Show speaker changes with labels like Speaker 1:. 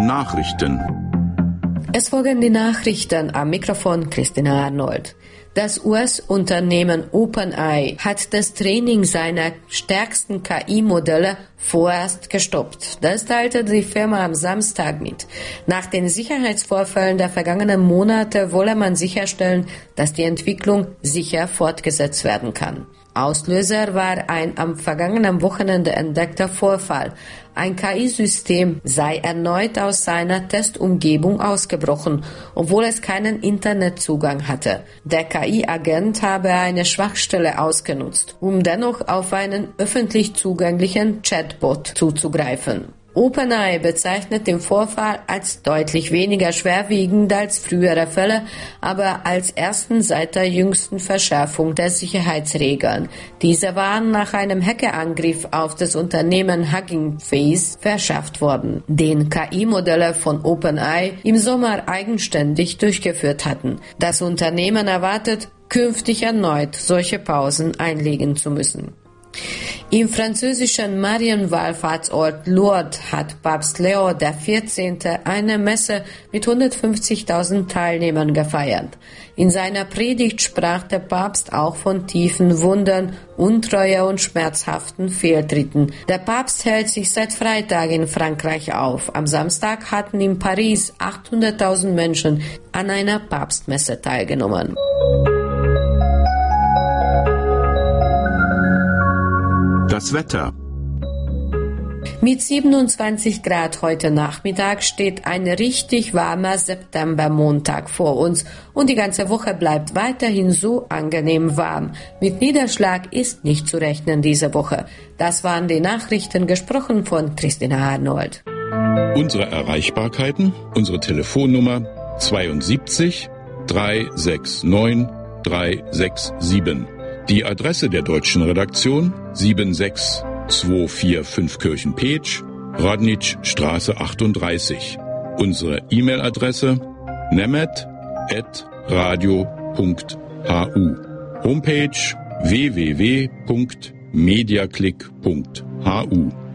Speaker 1: Nachrichten.
Speaker 2: Es folgen die Nachrichten, am Mikrofon Christina Arnold. Das US-Unternehmen OpenAI hat das Training seiner stärksten KI-Modelle vorerst gestoppt. Das teilte die Firma am Samstag mit. Nach den Sicherheitsvorfällen der vergangenen Monate wolle man sicherstellen, dass die Entwicklung sicher fortgesetzt werden kann. Auslöser war ein am vergangenen Wochenende entdeckter Vorfall. Ein KI-System sei erneut aus seiner Testumgebung ausgebrochen, obwohl es keinen Internetzugang hatte. Der KI-Agent habe eine Schwachstelle ausgenutzt, um dennoch auf einen öffentlich zugänglichen Chatbot zuzugreifen. OpenAI bezeichnet den Vorfall als deutlich weniger schwerwiegend als frühere Fälle, aber als ersten seit der jüngsten Verschärfung der Sicherheitsregeln. Diese waren nach einem Hackerangriff auf das Unternehmen Hugging Face verschärft worden, den KI-Modelle von OpenAI im Sommer eigenständig durchgeführt hatten. Das Unternehmen erwartet, künftig erneut solche Pausen einlegen zu müssen. Im französischen Marienwallfahrtsort Lourdes hat Papst Leo XIV. Eine Messe mit 150.000 Teilnehmern gefeiert. In seiner Predigt sprach der Papst auch von tiefen Wunden, Untreue und schmerzhaften Fehltritten. Der Papst hält sich seit Freitag in Frankreich auf. Am Samstag hatten in Paris 800.000 Menschen an einer Papstmesse teilgenommen.
Speaker 1: Das Wetter.
Speaker 2: Mit 27 Grad heute Nachmittag steht ein richtig warmer Septembermontag vor uns und die ganze Woche bleibt weiterhin so angenehm warm. Mit Niederschlag ist nicht zu rechnen diese Woche. Das waren die Nachrichten, gesprochen von Christina Arnold.
Speaker 1: Unsere Erreichbarkeiten, unsere Telefonnummer 72 369 367. Die Adresse der deutschen Redaktion 76245 Kirchen-Petsch, Radnitschstraße 38. Unsere E-Mail-Adresse nemet@radio.hu. Homepage www.mediaclick.hu.